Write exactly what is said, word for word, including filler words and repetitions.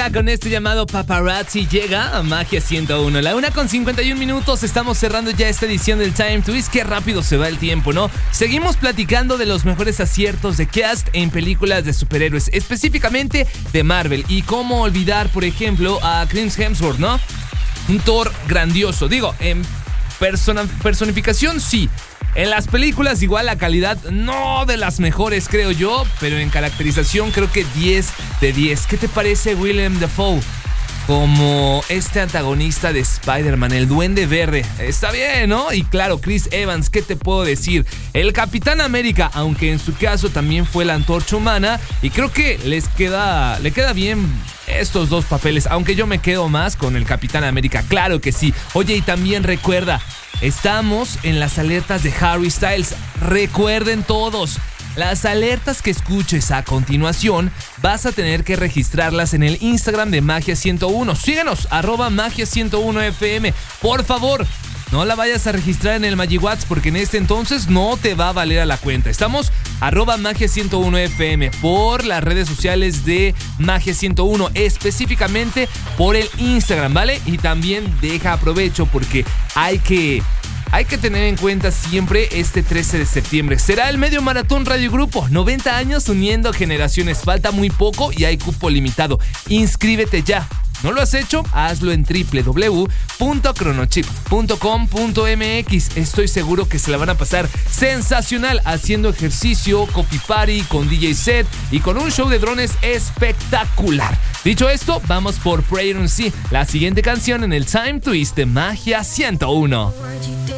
Gaga con este llamado Paparazzi llega a Magia ciento uno. La una con cincuenta y un minutos, estamos cerrando ya esta edición del Time Twist. Qué rápido se va el tiempo, ¿no? Seguimos platicando de los mejores aciertos de cast en películas de superhéroes, específicamente de Marvel. Y cómo olvidar, por ejemplo, a Chris Hemsworth, ¿no? Un Thor grandioso. Digo, en persona, personificación sí. En las películas igual la calidad no de las mejores, creo yo, pero en caracterización creo que diez de diez. ¿Qué te parece Willem Dafoe como este antagonista de Spider-Man, el Duende Verde? Está bien, ¿no? Y claro, Chris Evans, ¿qué te puedo decir? El Capitán América, aunque en su caso también fue la Antorcha Humana, y creo que les queda, le queda bien estos dos papeles, aunque yo me quedo más con el Capitán América, claro que sí. Oye, y también recuerda, estamos en las alertas de Harry Styles. Recuerden todos, las alertas que escuches a continuación vas a tener que registrarlas en el Instagram de Magia ciento uno. Síguenos, arroba Magia ciento uno F M. Por favor, no la vayas a registrar en el MagiWats porque en este entonces no te va a valer a la cuenta. Estamos arroba Magia ciento uno F M por las redes sociales de Magia ciento uno, específicamente por el Instagram, ¿vale? Y también deja aprovecho porque hay que... Hay que tener en cuenta siempre este trece de septiembre. Será el Medio Maratón Radio Grupo. noventa años uniendo generaciones. Falta muy poco y hay cupo limitado. Inscríbete ya. ¿No lo has hecho? Hazlo en doble u doble u doble u punto cronochip punto com punto m x. Estoy seguro que se la van a pasar sensacional haciendo ejercicio, coffee party, con D J set y con un show de drones espectacular. Dicho esto, vamos por Pray on See, la siguiente canción en el Time Twist de Magia ciento uno.